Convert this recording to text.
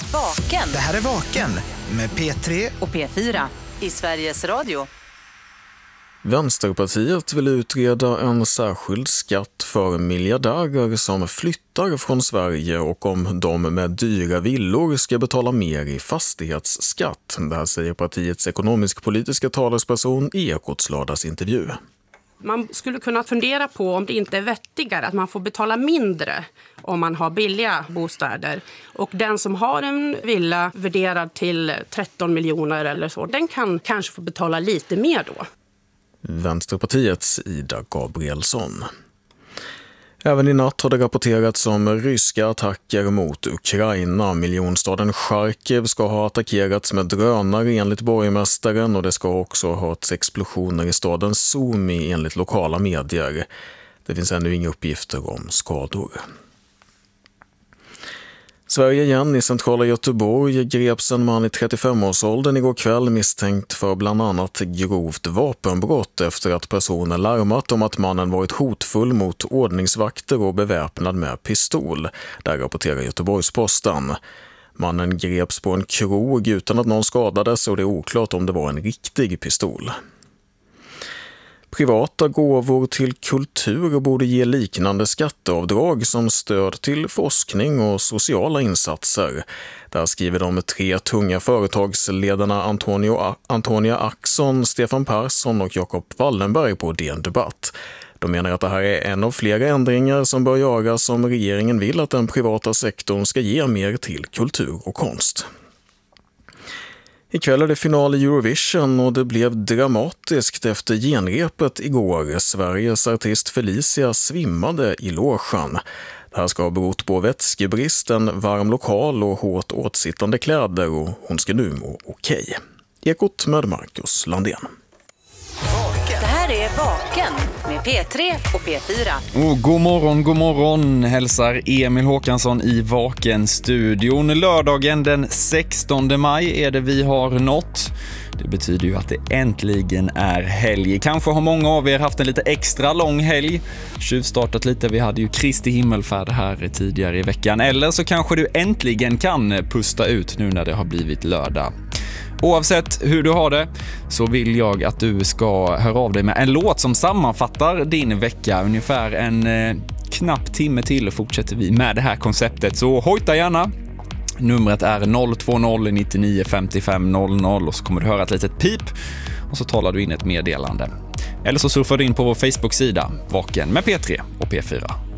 Vaken. Det här är Vaken med P3 och P4 i Sveriges Radio. Vänsterpartiet vill utreda en särskild skatt för miljardärer som flyttar från Sverige och om de med dyra villor ska betala mer i fastighetsskatt. Det här säger partiets ekonomisk-politiska talesperson i Ekots lördagsintervju. Man skulle kunna fundera på om det inte är vettigare att man får betala mindre om man har billiga bostäder. Och den som har en villa värderad till 13 miljoner eller så, den kan kanske få betala lite mer då. Vänsterpartiets Ida Gabrielsson. Även i natt har det rapporterats om ryska attacker mot Ukraina. Miljonstaden Charkiv ska ha attackerats med drönare enligt borgmästaren och det ska också ha hörts explosioner i staden Sumy enligt lokala medier. Det finns ännu inga uppgifter om skador. Sverige igen. I centrala Göteborg greps en man i 35-årsåldern igår kväll misstänkt för bland annat grovt vapenbrott efter att personen larmat om att mannen varit hotfull mot ordningsvakter och beväpnad med pistol. Där rapporterar Göteborgs-Posten. Mannen greps på en krog utan att någon skadades och det är oklart om det var en riktig pistol. Privata gåvor till kultur borde ge liknande skatteavdrag som stöd till forskning och sociala insatser. Där skriver de 3 tunga företagsledarna Antonia Axon, Stefan Persson och Jakob Wallenberg på DN Debatt. De menar att det här är en av flera ändringar som bör göras om regeringen vill att den privata sektorn ska ge mer till kultur och konst. Ikväll är det final i Eurovision och det blev dramatiskt efter genrepet igår. Sveriges artist Felicia svimmade i logen. Det här ska ha berott på vätskebrist, en varm lokal och hårt åtsittande kläder och hon ska nu må okej. Ekot med Marcus Landén. Det här är Vaken med P3 och P4. God morgon, hälsar Emil Håkansson i Vaken-studion. Lördagen den 16 maj är det vi har nått. Det betyder ju att det äntligen är helg. Kanske har många av er haft en lite extra lång helg. Tjuvstartat lite, vi hade ju Kristi himmelfärd här tidigare i veckan. Eller så kanske du äntligen kan pusta ut nu när det har blivit lördag. Oavsett hur du har det så vill jag att du ska höra av dig med en låt som sammanfattar din vecka. Ungefär en knapp timme till fortsätter vi med det här konceptet. Så hojta gärna. Numret är 020 99 55 00 och så kommer du höra ett litet pip och så talar du in ett meddelande. Eller så surfar du in på vår Facebook-sida Vaken med P3 och P4.